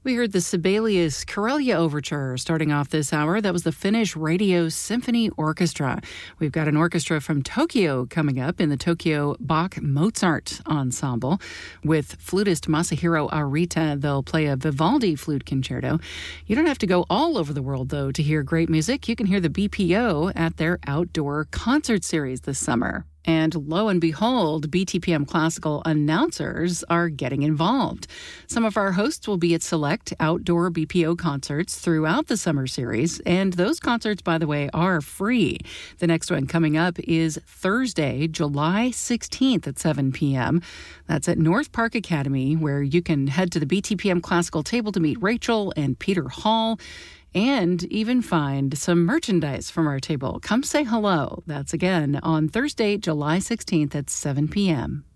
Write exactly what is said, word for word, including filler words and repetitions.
We heard the Sibelius Karelia Overture starting off this hour. That was the Finnish Radio Symphony Orchestra. We've got an orchestra from Tokyo coming up in the Tokyo Bach Mozart Ensemble. With flutist Masahiro Arita, they'll play a Vivaldi flute concerto. You don't have to go all over the world, though, to hear great music. You can hear the B P O at their outdoor concert series this summer. And lo and behold, B T P M Classical announcers are getting involved. Some of our hosts will be at select outdoor B P O concerts throughout the summer series, and those concerts, by the way, are free. The next one coming up is Thursday, July sixteenth at seven p.m. That's at North Park Academy, where you can head to the B T P M Classical table to meet Rachel and Peter Hall, and even find some merchandise from our table. Come say hello. That's again on Thursday, July sixteenth at seven p.m.